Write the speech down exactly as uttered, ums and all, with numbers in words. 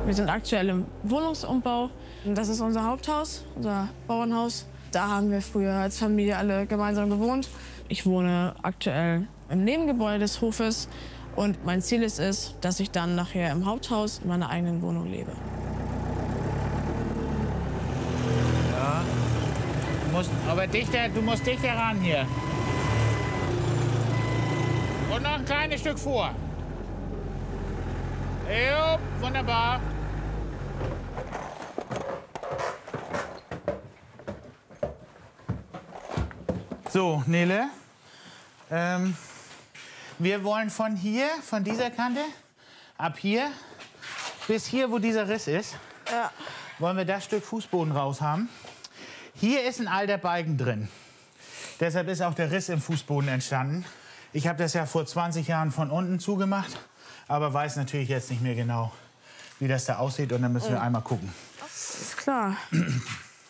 Wir sind aktuell im Wohnungsumbau. Das ist unser Haupthaus, unser Bauernhaus. Da haben wir früher als Familie alle gemeinsam gewohnt. Ich wohne aktuell im Nebengebäude des Hofes. Und mein Ziel ist es, dass ich dann nachher im Haupthaus in meiner eigenen Wohnung lebe. Ja. Du musst, aber dichter, du musst dichter ran hier. Und noch ein kleines Stück vor. Jo, wunderbar. So, Nele, ähm, wir wollen von hier, von dieser Kante, ab hier, bis hier, wo dieser Riss ist, Ja. wollen wir das Stück Fußboden raus haben. Hier ist ein alter Balken drin. Deshalb ist auch der Riss im Fußboden entstanden. Ich habe das ja vor zwanzig Jahren von unten zugemacht, aber weiß natürlich jetzt nicht mehr genau, wie das da aussieht. Und dann müssen wir einmal gucken. Ist klar.